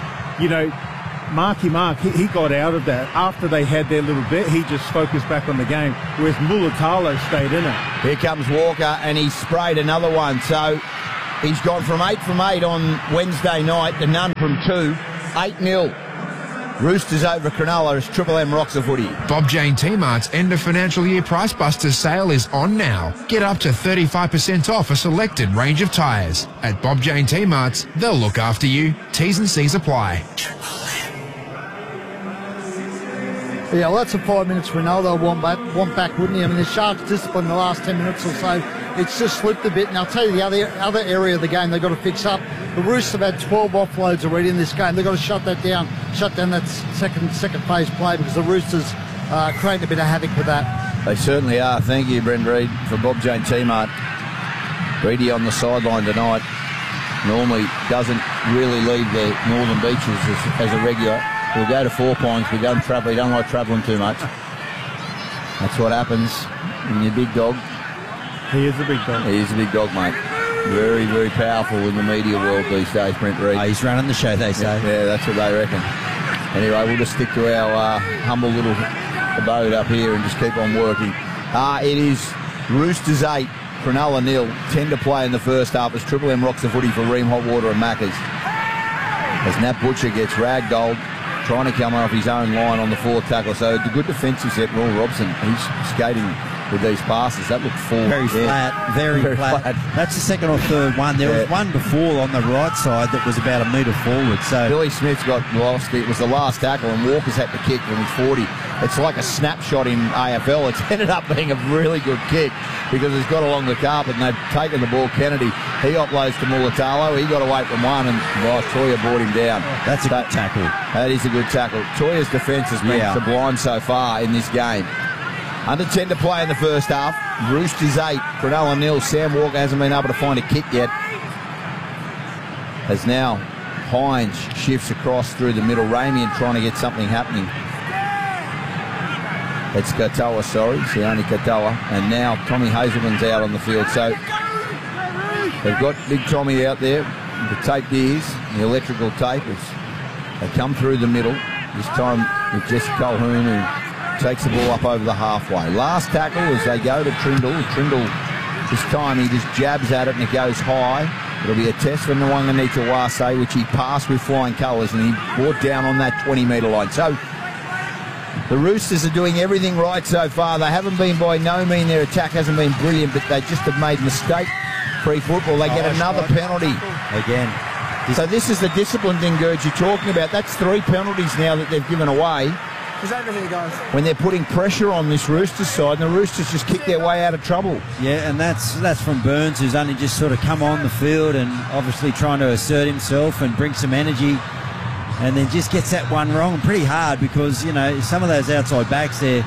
Marky Mark, he got out of that after they had their little bit. He just focused back on the game, whereas Mulatalo stayed in it. Here comes Walker, and he sprayed another one. So he's gone from 8 from 8 on Wednesday night to none from 2. 8-0. Roosters over Cronulla as Triple M rocks the footy. Bob Jane T-Mart's end of financial year Price Busters sale is on now. Get up to 35% off a selected range of tyres. At Bob Jane T-Mart's, they'll look after you. T's and C's apply. Yeah, well, that's a 5 minutes Ronaldo want back, wouldn't he? I mean, the Sharks' discipline the last 10 minutes or so, it's just slipped a bit. And I'll tell you the other area of the game they've got to fix up. The Roosters have had 12 offloads already in this game. They've got to shut down that second phase play, because the Roosters are creating a bit of havoc with that. They certainly are. Thank you, Brent Reid, for Bob Jane T-Mart. Reedy on the sideline tonight. Normally doesn't really leave the Northern Beaches as a regular. We'll go to Four Pines. We don't travel. We don't like travelling too much. That's what happens when you're a big dog. He is a big dog. He is a big dog, mate. Very, very powerful in the media world these days, Brent Reid. He's running the show, they say. Yeah, that's what they reckon. Anyway, we'll just stick to our humble little abode up here and just keep on working. It is Roosters 8, Cronulla 0. 10 to play in the first half as Triple M rocks the footy for Ream Hot Water and Maccas. As Nat Butcher gets ragdolled, trying to come off his own line on the fourth tackle. So the good defensive set, Will Robson, he's skating with these passes. That looked full. Very flat, very flat. That's the second or third one. There was one before on the right side that was about a metre forward. So Billy Smith's got lost. It was the last tackle, and Walker's had to kick from his 40. It's like a snapshot in AFL. It's ended up being a really good kick because it's got along the carpet, and they've taken the ball. Kennedy, he offloads to Mulatalo. He got away from one, and Toya brought him down. That's a good tackle. That is a good tackle. Toya's defence has been sublime so far in this game. Under 10 to play in the first half. Roosters 8, Cronulla 0. Sam Walker hasn't been able to find a kick yet. As now Hines shifts across through the middle. Ramian trying to get something happening. It's Katoa, sorry. Sione Katoa. And now Tommy Hazelman's out on the field. So they've got Big Tommy out there. The taped ears, the electrical tape. They come through the middle. This time with Jesse Colquhoun, who takes the ball up over the halfway. Last tackle as they go to Trindle. Trindle, this time he just jabs at it and it goes high. It'll be a test for Nwanga Nituase, which he passed with flying colours, and he brought down on that 20-metre line. So the Roosters are doing everything right so far. They haven't been by no means, their attack hasn't been brilliant, but they just have made mistake pre-football. They get another penalty. Again. So this is the discipline thing, Gerd, you're talking about. That's 3 penalties now that they've given away. He's over here, guys. When they're putting pressure on this Roosters side, and the Roosters just kick their way out of trouble. Yeah, and that's from Burns, who's only just sort of come on the field and obviously trying to assert himself and bring some energy, and then just gets that one wrong pretty hard because, you know, some of those outside backs, they're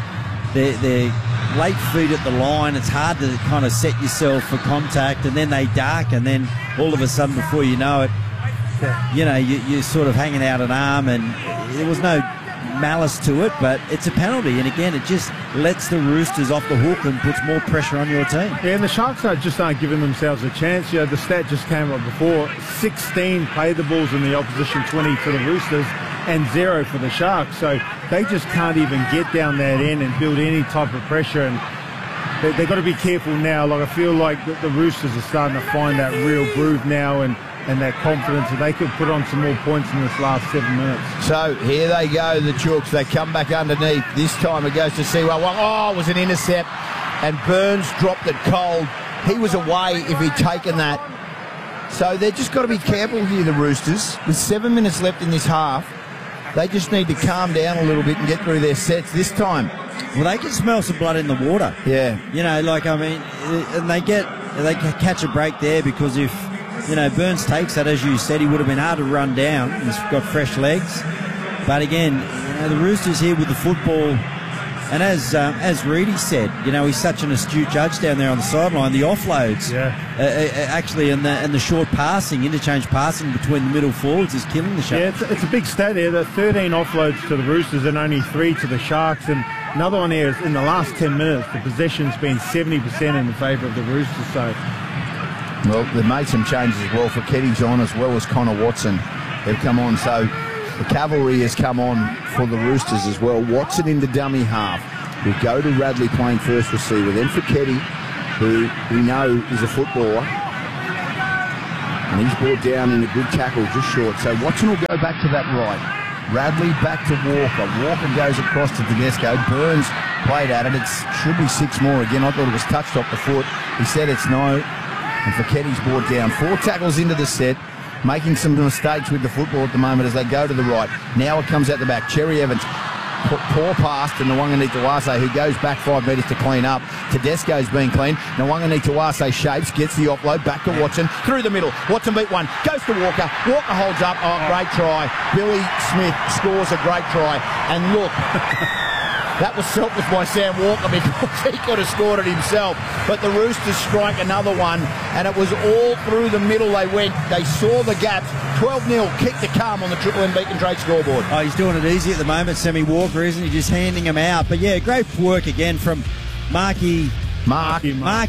late feet at the line. It's hard to kind of set yourself for contact, and then they duck, and then all of a sudden, before you know it, you know, you're sort of hanging out an arm, and there was no malice to it, but it's a penalty, and again it just lets the Roosters off the hook and puts more pressure on your team. Yeah, and the Sharks aren't giving themselves a chance. You know, the stat just came up before, 16 play the balls in the opposition 20 for the Roosters and 0 for the Sharks, so they just can't even get down that end and build any type of pressure, and they've got to be careful now. Like, I feel like the Roosters are starting to find that real groove now, and that confidence that they could put on some more points in this last 7 minutes. So here they go, the Chooks. They come back underneath. This time it goes to Siwa. Oh, it was an intercept, and Burns dropped it cold. He was away if he'd taken that. So they've just got to be careful here, the Roosters. With 7 minutes left in this half, they just need to calm down a little bit and get through their sets this time. Well, they can smell some blood in the water. Yeah. You know, like, I mean, and they catch a break there because if, you know, Burns takes that, as you said, he would have been hard to run down. He's got fresh legs. But again, you know, the Roosters here with the football, And as Reedy said, you know, he's such an astute judge down there on the sideline. The offloads, actually, and the short passing, interchange passing between the middle forwards is killing the Sharks. Yeah, it's a big stat there. The 13 offloads to the Roosters and only 3 to the Sharks. And another one here is in the last 10 minutes, the possession's been 70% in the favour of the Roosters. So, well, they've made some changes as well. Faketti's on as well as Connor Watson. They've come on, so the cavalry has come on for the Roosters as well. Watson into dummy half. We go to Radley playing first receiver. Then Faketti, who we know is a footballer. And he's brought down in a good tackle, just short. So Watson will go back to that right. Radley back to Walker. Walker goes across to Tedesco. Burns played at it. It should be 6 more again. I thought it was touched off the foot. He said it's no. And Faketti's brought down. 4 tackles into the set. Making some mistakes with the football at the moment as they go to the right. Now it comes out the back. Cherry Evans, poor pass to Nwanganitawase, who goes back 5 metres to clean up. Tedesco's been clean. Nwanganitawase shapes, gets the offload, back to Watson, through the middle. Watson beat one, goes to Walker. Walker holds up. Oh, great try. Billy Smith scores a great try. And look... That was selfless by Sam Walker because he could have scored it himself. But the Roosters strike another one, and it was all through the middle they went. They saw the gaps. 12-0, kick to come on the Triple M Beacon Trade scoreboard. Oh, he's doing it easy at the moment, Sammy Walker, isn't he? Just handing them out. But, yeah, great work again from Marky Mark.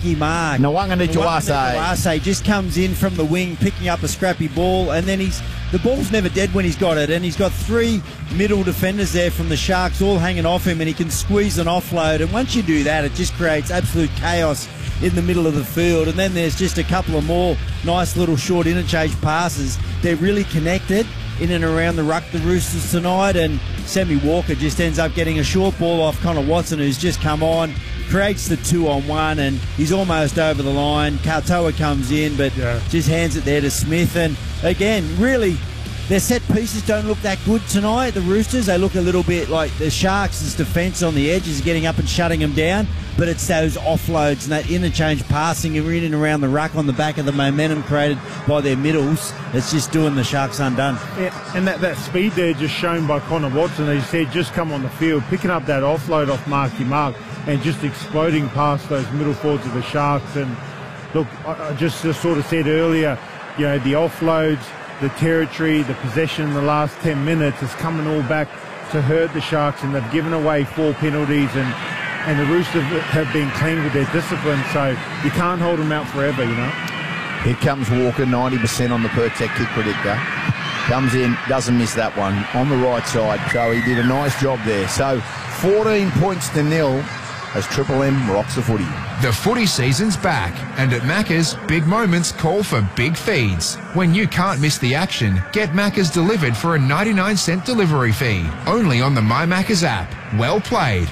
Nwanganitawase just comes in from the wing, picking up a scrappy ball, and then the ball's never dead when he's got it, and he's got 3 middle defenders there from the Sharks all hanging off him, and he can squeeze an offload, and once you do that, it just creates absolute chaos in the middle of the field. And then there's just a couple of more nice little short interchange passes. They're really connected in and around the ruck, the Roosters tonight, and Sammy Walker just ends up getting a short ball off Connor Watson, who's just come on, creates the 2-on-1, and he's almost over the line. Katoa comes in, but just hands it there to Smith. And again, really, their set pieces don't look that good tonight, the Roosters. They look a little bit like the Sharks' defence on the edge is getting up and shutting them down, but it's those offloads and that interchange passing in and around the ruck on the back of the momentum created by their middles that's just doing the Sharks undone. Yeah, and that speed there just shown by Connor Watson, as you said, just come on the field, picking up that offload off Marky Mark and just exploding past those middle forwards of the Sharks. And look, I just sort of said earlier, you know, the offloads, the territory, the possession in the last 10 minutes is coming all back to hurt the Sharks, and they've given away 4 penalties, and the Roosters have been clean with their discipline, so you can't hold them out forever, you know. Here comes Walker, 90% on the Pertec kick predictor. Comes in, doesn't miss that one on the right side, so he did a nice job there. So 14 points to 0 as Triple M rocks the footy. The footy season's back, and at Macca's, big moments call for big feeds. When you can't miss the action, get Macca's delivered for a 99-cent delivery fee. Only on the My Macca's app. Well played.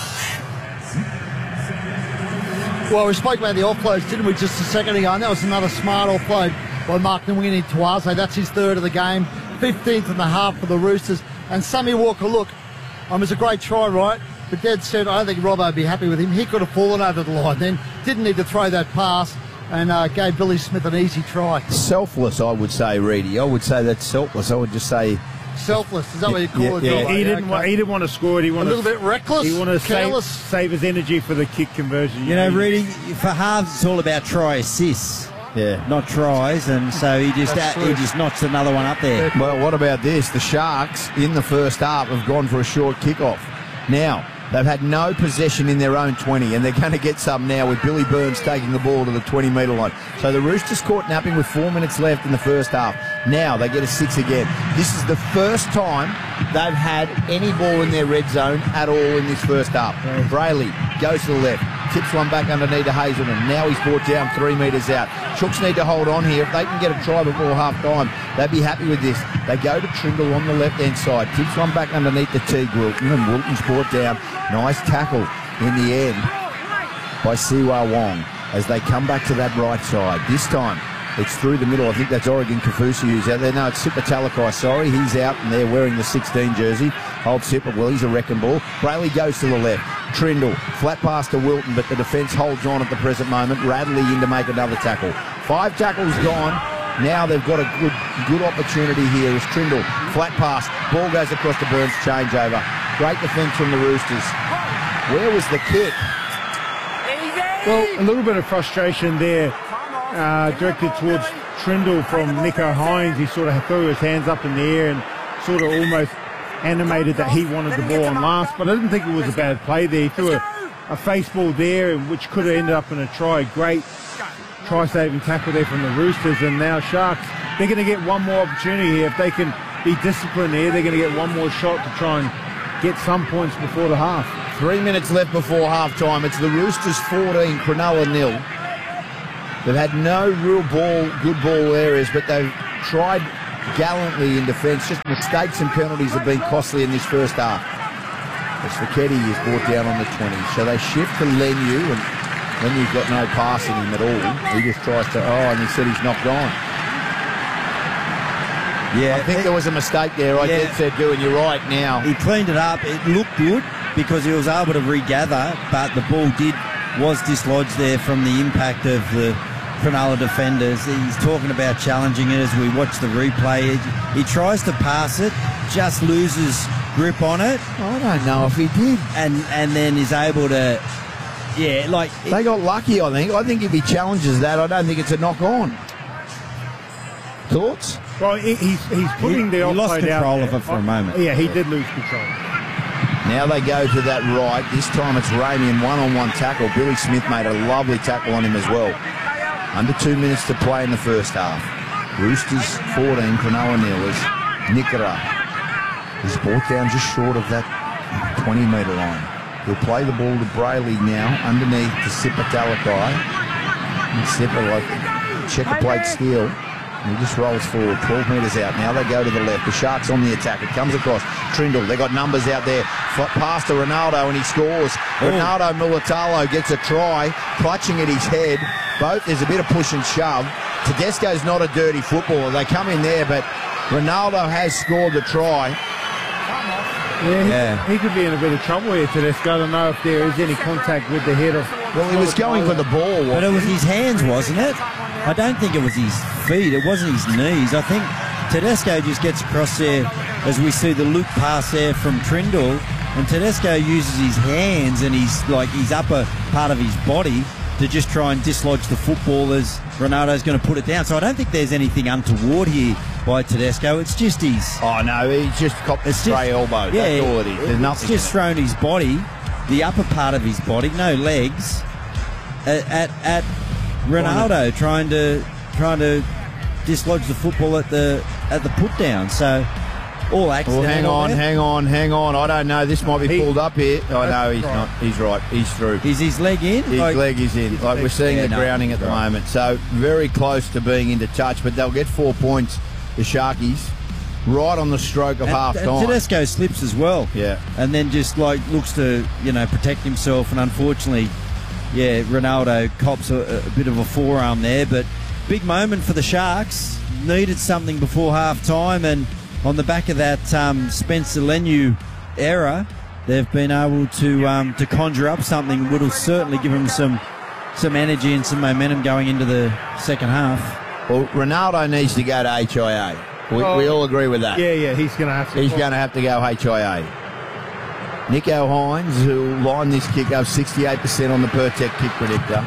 Well, we spoke about the offloads, didn't we, just a second ago? And that was another smart offload by Mark Nwanganitawase. That's his 3rd of the game, 15th and a half for the Roosters. And Sammy Walker, look, it was a great try, right? But Dad said, I don't think Robbo would be happy with him. He could have fallen over the line then. Didn't need to throw that pass, and gave Billy Smith an easy try. Selfless, I would say, Reedy. I would say that's selfless. I would just say... Selfless, is that what you call it? Yeah. He didn't want to score it. He wanted a little bit reckless. He wanted to save his energy for the kick conversion. You know, Reedy, for halves it's all about try assists. Yeah, not tries, and so he just notched another one up there. Well, what about this? The Sharks in the first half have gone for a short kickoff. Now, they've had no possession in their own 20, and they're going to get some now with Billy Burns taking the ball to the 20-metre line. So the Roosters caught napping with 4 minutes left in the first half. Now they get a 6 again. This is the first time they've had any ball in their red zone at all in this first half. Brayley goes to the left, tips one back underneath to Hazelman. Now he's brought down 3 metres out. Chooks need to hold on here. If they can get a try before half-time, they'd be happy with this. They go to Trindle on the left-hand side, tips one back underneath to Teague Wilton, and Wilton's brought down. Nice tackle in the end by Siwa Wong as they come back to that right side. This time, it's through the middle. I think that's Oregon Kafusi who's out there. No, it's Sipa Talakai, sorry. He's out, and they're wearing the 16 jersey. Old Sipa, well, he's a wrecking ball. Brayley goes to the left. Trindle, flat pass to Wilton, but the defence holds on at the present moment. Radley in to make another tackle. 5 tackles gone. Now they've got a good opportunity here as Trindle, flat pass, ball goes across the Burns changeover. Great defence from the Roosters. Where was the kick? Well, a little bit of frustration there, directed towards Trindle from Nico Hines. He sort of threw his hands up in the air and sort of almost animated that he wanted the ball on last, but I didn't think it was a bad play there. He threw a face ball there, which could have ended up in a try. Great try-saving tackle there from the Roosters, and now Sharks, they're going to get one more opportunity here. If they can be disciplined here, they're going to get one more shot to try and get some points before the half. 3 minutes left before half-time. It's the Roosters 14, Cronulla 0. They've had no real good ball areas, but they've tried gallantly in defence. Just mistakes and penalties have been costly in this first half. As Fekete is brought down on the 20. So they shift to Leniu, and Lenu's got no pass in him at all. He just tries to, and he said he's knocked on. Yeah, I think there was a mistake there. I did say, and you're right now. He cleaned it up. It looked good because he was able to regather, but the ball was dislodged there from the impact of the Cronulla defenders. He's talking about challenging it as we watch the replay. He tries to pass it, just loses grip on it. I don't know if he did. And then is able to, they got lucky, I think. I think if he challenges that, I don't think it's a knock-on. Thoughts? Well, he's putting the offside out. He lost control of it for a moment. Yeah, he did lose control. Now they go to that right. This time it's Ramey in one-on-one tackle. Billy Smith made a lovely tackle on him as well. Under 2 minutes to play in the first half. Roosters 14, Cronulla 0 as Nikora is brought down just short of that 20-metre line. He'll play the ball to Brayley now, underneath to Sipa Talakai. And Sipa, like checker plate steel. And he just rolls forward, 12 metres out. Now they go to the left. The Sharks on the attack. It comes across. Trindle, they got numbers out there. Pass to Ronaldo and he scores. Ronaldo Mulitalo gets a try, clutching at his head. There's a bit of push and shove. Tedesco's not a dirty footballer. They come in there, but Ronaldo has scored the try. Yeah, he could be in a bit of trouble here, Tedesco. I don't know if there is any contact with the head of... Well, he was going for the ball. But it was his hands, wasn't it? I don't think it was his feet. It wasn't his knees. I think Tedesco just gets across there as we see the loop pass there from Trindle, and Tedesco uses his hands and his upper part of his body to just try and dislodge the football as Ronaldo's going to put it down. So I don't think there's anything untoward here by Tedesco. It's just his... Oh, no, he's just copped a stray elbow. Yeah, that's all it is. There's nothing. It's just thrown his body, the upper part of his body, no legs, at Ronaldo, trying to dislodge the football at the put down. So all accidental. Well, hang on. I don't know. This might be pulled up here. Oh no, he's not. He's right. He's through. Is his leg in? His leg is in. We're seeing the grounding at the moment. So very close to being into touch, but they'll get 4 points. The Sharkies, right on the stroke of half time. And Tedesco slips as well. Yeah. And then just looks to protect himself, and unfortunately, Ronaldo cops a bit of a forearm there. But big moment for the Sharks. Needed something before half time, and on the back of that Spencer Leniu error, they've been able to conjure up something which will certainly give them some energy and some momentum going into the second half. Well, Ronaldo needs to go to HIA. We all agree with that. Yeah, he's going to have to. He's going to have to go HIA. Nico Hines, who lined this kick up 68% on the Per-Tec kick predictor,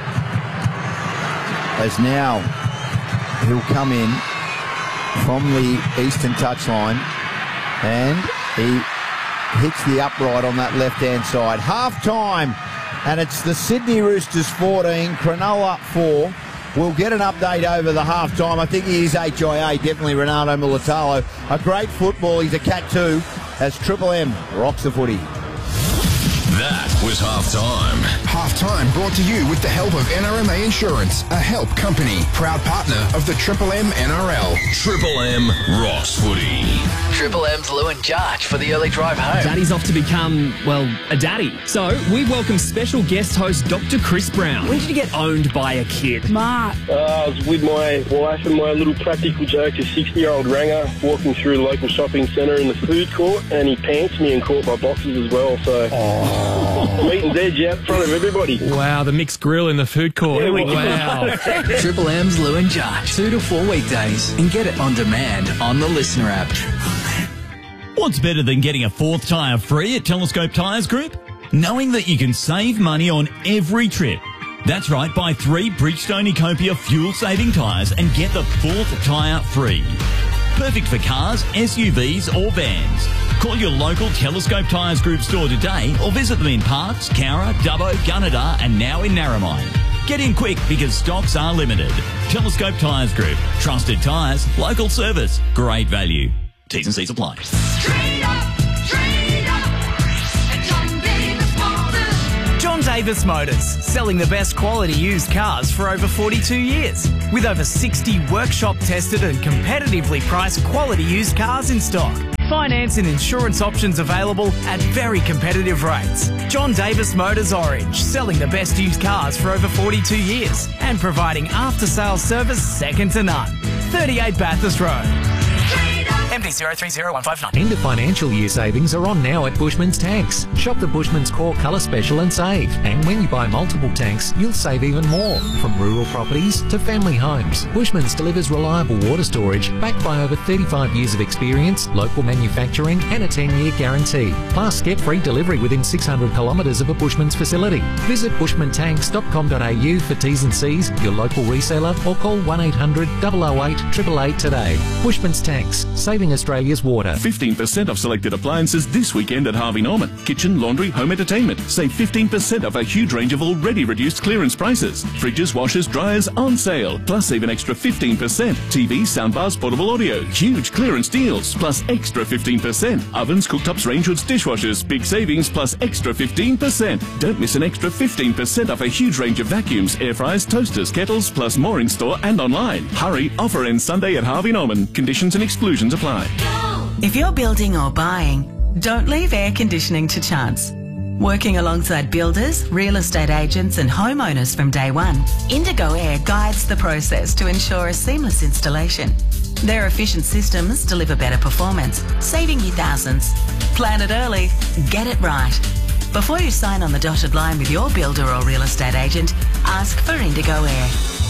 as now he'll come in from the eastern touchline, and he hits the upright on that left-hand side. Half-time, and it's the Sydney Roosters 14, Cronulla 4. We'll get an update over the half-time. I think he is HIA, definitely Ronaldo Mulitalo. A great football. He's a cat too, as Triple M rocks the footy. That was halftime. Halftime brought to you with the help of NRMA Insurance, a help company, proud partner of the Triple M NRL. Triple M rocks footy. Triple M's Lou and Jarch for the early drive home. Daddy's off to become, a daddy. So we welcome special guest host Dr. Chris Brown. When did you get owned by a kid? I was with my wife and my little practical joke, a 60-year-old ranger, walking through the local shopping centre in the food court, and he pants me and caught my boxes as well, so... Meeting's edge out in front of everybody. Wow, the mixed grill in the food court. Yeah, wow. Triple M's Lou and Jarch, 2 to 4 weekdays, and get it on demand on the Listener app. What's better than getting a fourth tyre free at Telescope Tyres Group? knowing that you can save money on every trip. That's right, buy 3 Bridgestone Ecopia fuel-saving tyres and get the 4th tyre free. Perfect for cars, SUVs or vans. Call your local Telescope Tyres Group store today or visit them in Parkes, Cowra, Dubbo, Gunnedah and now in Narromine. Get in quick because stocks are limited. Telescope Tyres Group. Trusted tyres, local service, great value. T's and C's apply. John Davis Motors, selling the best quality used cars for over 42 years. With over 60 workshop tested and competitively priced quality used cars in stock. Finance and insurance options available at very competitive rates. John Davis Motors Orange, selling the best used cars for over 42 years and providing after-sales service second to none. 38 Bathurst Road. MD 030159. End of financial year savings are on now at Bushman's Tanks. Shop the Bushman's Core Colour Special and save. And when you buy multiple tanks, you'll save even more. From rural properties to family homes, Bushman's delivers reliable water storage backed by over 35 years of experience, local manufacturing and a 10-year guarantee. Plus, get free delivery within 600 kilometres of a Bushman's facility. Visit bushmantanks.com.au for T's and C's, your local reseller, or call 1800 008 888 today. Bushman's Tanks, saving Australia's water. 15% of selected appliances this weekend at Harvey Norman. Kitchen, laundry, home entertainment. Save 15% of a huge range of already reduced clearance prices. Fridges, washers, dryers on sale. Plus save an extra 15%. TVs, soundbars, portable audio. Huge clearance deals. Plus extra 15%. Ovens, cooktops, range hoods, dishwashers. Big savings plus extra 15%. Don't miss an extra 15% off a huge range of vacuums, air fryers, toasters, kettles, plus more in store and online. Hurry, offer ends Sunday at Harvey Norman. Conditions and exclusions apply. If you're building or buying, don't leave air conditioning to chance. Working alongside builders, real estate agents and homeowners from day one, Indigo Air guides the process to ensure a seamless installation. Their efficient systems deliver better performance, saving you thousands. Plan it early, get it right. Before you sign on the dotted line with your builder or real estate agent, ask for Indigo Air.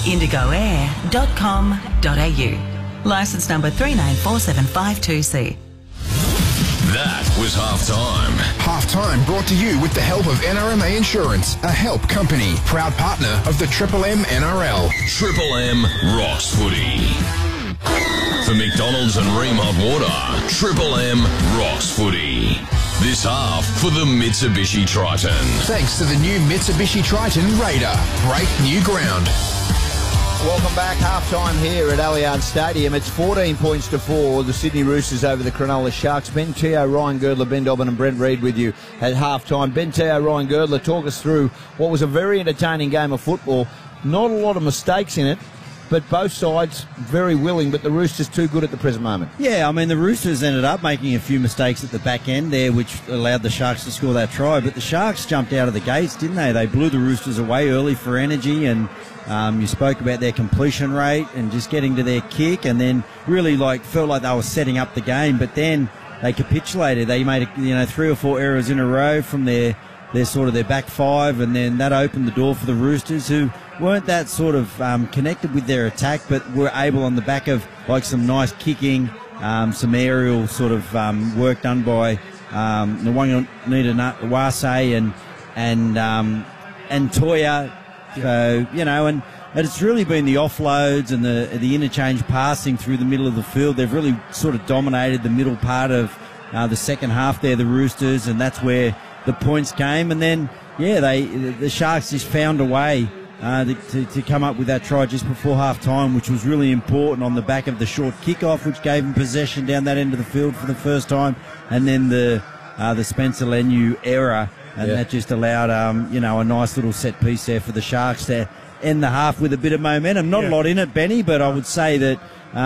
indigoair.com.au. Licence number 394752C. That was halftime. Halftime brought to you with the help of NRMA Insurance, a help company, proud partner of the Triple M NRL. Triple M rocks footy. For McDonald's and Ream Hot Water, Triple M rocks footy. This half for the Mitsubishi Triton. Thanks to the new Mitsubishi Triton Raider. Break new ground. Welcome back. Half-time here at Allianz Stadium. It's 14 points to 4. The Sydney Roosters over the Cronulla Sharks. Ben Teo, Ryan Girdler, Ben Dobbin and Brent Reid with you at half-time. Ben Teo, Ryan Girdler, talk us through what was a very entertaining game of football. Not a lot of mistakes in it, but both sides very willing, but the Roosters too good at the present moment. Yeah, I mean, the Roosters ended up making a few mistakes at the back end there, which allowed the Sharks to score that try, but the Sharks jumped out of the gates, didn't they? They blew the Roosters away early for energy, and you spoke about their completion rate and just getting to their kick, and then really felt like they were setting up the game, but then they capitulated. They made 3 or 4 errors in a row from their back five, and then that opened the door for the Roosters, who weren't that sort of connected with their attack, but were able on the back of some nice kicking, some aerial sort of work done by Nwanganita Wase and Toya. So, and it's really been the offloads and the interchange passing through the middle of the field. They've really sort of dominated the middle part of the second half there, the Roosters, and that's where the points came. And then, the Sharks just found a way to come up with that try just before half-time, which was really important on the back of the short kickoff, which gave them possession down that end of the field for the first time, and then the Spencer Leniu error. And that just allowed, a nice little set piece there for the Sharks to end the half with a bit of momentum. Not a lot in it, Benny, but I would say that,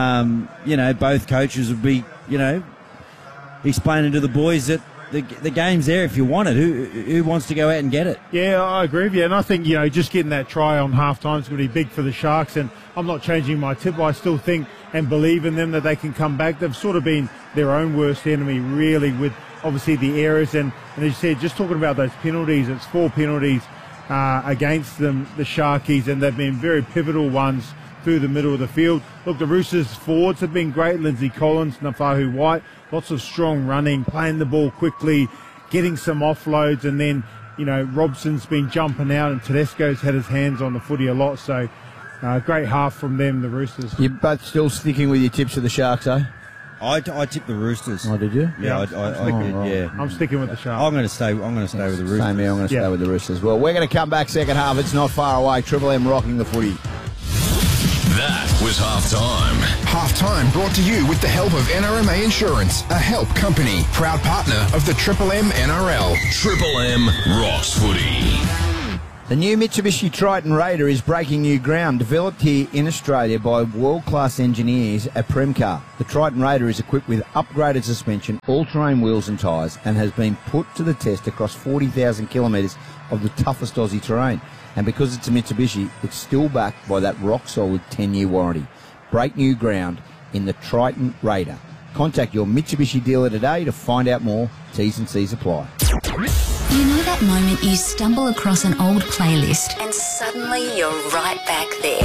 both coaches would be, explaining to the boys that the game's there if you want it. Who wants to go out and get it? Yeah, I agree with you. And I think, just getting that try on half-time is going to be big for the Sharks. And I'm not changing my tip. I still think and believe in them that they can come back. They've sort of been their own worst enemy, really, with obviously the errors. And as you said, just talking about those penalties, it's 4 penalties against them, the Sharkies, and they've been very pivotal ones through the middle of the field. Look, the Roosters forwards have been great. Lindsay Collins, Nafahu White, lots of strong running, playing the ball quickly, getting some offloads, and then Robson's been jumping out and Tedesco's had his hands on the footy a lot. So great half from them, the Roosters. You're both still sticking with your tips of the Sharks, eh? I tipped the Roosters. Oh, did you? Yeah, I did. Yeah, I'm sticking with the Sharks. I'm going to stay with the Roosters. Same here. I'm going to stay with the Roosters. Well, we're going to come back second half. It's not far away. Triple M rocking the footy. That was halftime. Halftime brought to you with the help of NRMA Insurance, a help company, proud partner of the Triple M NRL. Triple M rocks footy. The new Mitsubishi Triton Raider is breaking new ground, developed here in Australia by world-class engineers at Premcar. The Triton Raider is equipped with upgraded suspension, all-terrain wheels and tyres, and has been put to the test across 40,000 kilometres of the toughest Aussie terrain. And because it's a Mitsubishi, it's still backed by that rock-solid 10-year warranty. Break new ground in the Triton Raider. Contact your Mitsubishi dealer today to find out more. T's and C's apply. You know that moment you stumble across an old playlist and suddenly you're right back there.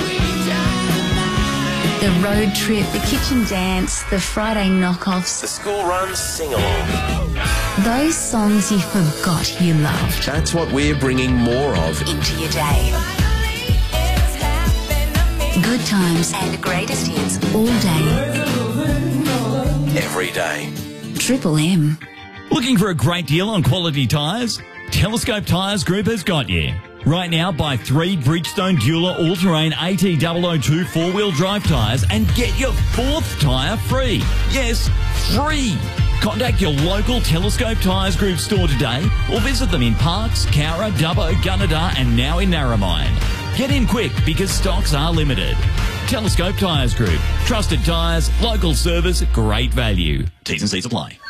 The road trip, the kitchen dance, the Friday knockoffs. The school run sing-along. Those songs you forgot you loved. That's what we're bringing more of into your day. Good times and greatest hits all day. Every day. Triple M. Looking for a great deal on quality tyres? Telescope Tyres Group has got you. Right now, buy 3 Bridgestone Dueler all-terrain AT002 four-wheel drive tyres and get your 4th tyre free. Yes, free. Contact your local Telescope Tyres Group store today or visit them in Parkes, Cowra, Dubbo, Gunnedah and now in Narromine. Get in quick because stocks are limited. Telescope Tyres Group. Trusted tyres, local service, great value. T's and C's apply.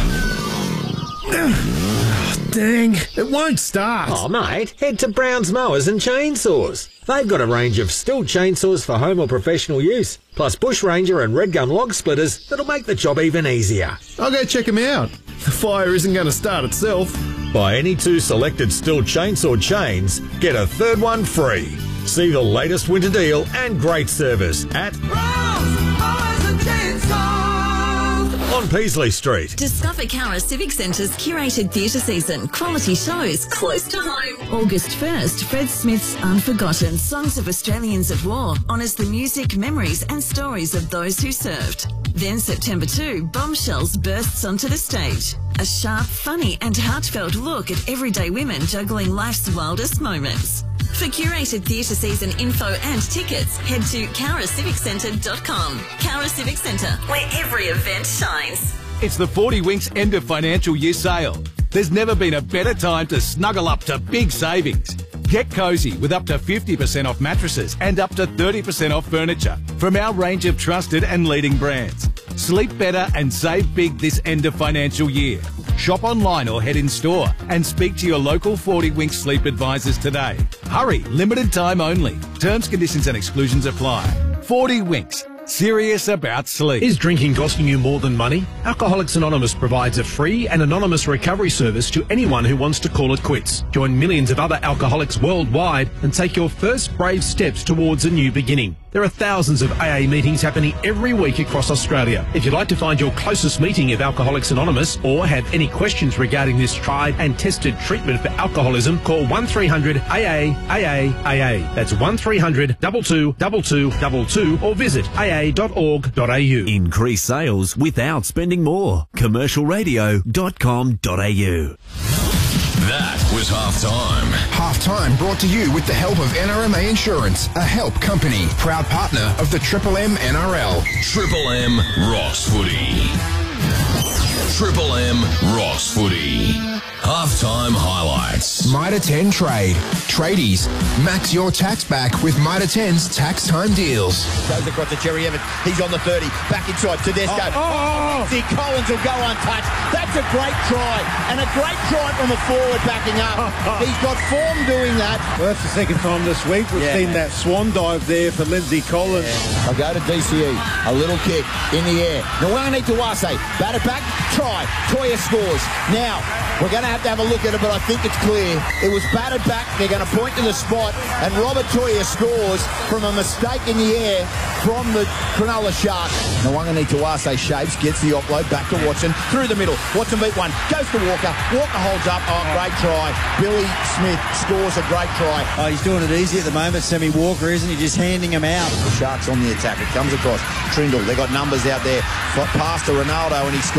Dang, it won't start. Oh, mate, head to Brown's Mowers and Chainsaws. They've got a range of Stihl chainsaws for home or professional use, plus Bush Ranger and Red Gum log splitters that'll make the job even easier. I'll go check them out. The fire isn't going to start itself. Buy any 2 selected Stihl chainsaw chains, get a 3rd one free. See the latest winter deal and great service at Brown's Mowers and Chainsaws on Peasley Street. Discover Cowra Civic Centre's curated theatre season. Quality shows close to home. August 1st, Fred Smith's Unforgotten Songs of Australians at War honours the music, memories and stories of those who served. Then September 2, Bombshells bursts onto the stage. A sharp, funny and heartfelt look at everyday women juggling life's wildest moments. For curated theatre season info and tickets, head to cowraciviccentre.com. Cowra Civic Centre, where every event shines. It's the 40 Winks end of financial year sale. There's never been a better time to snuggle up to big savings. Get cosy with up to 50% off mattresses and up to 30% off furniture from our range of trusted and leading brands. Sleep better and save big this end of financial year. Shop online or head in store and speak to your local 40 Winks sleep advisors today. Hurry, limited time only. Terms, conditions and exclusions apply. 40 Winks. Serious about sleep. Is drinking costing you more than money? Alcoholics Anonymous provides a free and anonymous recovery service to anyone who wants to call it quits. Join millions of other alcoholics worldwide and take your first brave steps towards a new beginning. There are thousands of AA meetings happening every week across Australia. If you'd like to find your closest meeting of Alcoholics Anonymous or have any questions regarding this tried and tested treatment for alcoholism, call 1300 AA. That's 1300 222222 or visit aa.org.au. Increase sales without spending more. Commercialradio.com.au. That was halftime. Halftime brought to you with the help of NRMA Insurance, a help company, proud partner of the Triple M NRL. Triple M rocks footy. Triple M rocks footy. Halftime highlights. Mitre 10 Trade. Tradies. Max your tax back with Mitre 10's tax time deals. Goes across to Cherry Evans. He's on the 30. Back inside. Tedesco. See, Collins will go untouched. That's a great try. And a great try from a forward backing up. He's got form doing that. Well, that's the second time this week we've seen that swan dive there for Lindsay Collins. I'll go to DCE. A little kick in the air. Nwani Tuwase. Batted back. Try. Toya scores. Now, we're going to have a look at it, but I think it's clear. It was batted back. They're going to point to the spot, and Robert Toya scores from a mistake in the air from the Cronulla Sharks. No one need to ask Shapes gets the offload back to Watson through the middle. Watson beat one, goes to Walker. Walker holds up. Oh, great try. Billy Smith scores a great try. Oh, he's doing it easy at the moment, Sammy Walker, isn't he? Just handing him out. The Sharks on the attack. It comes across. Trindle, they got numbers out there. Pass to Ronaldo, and he scores.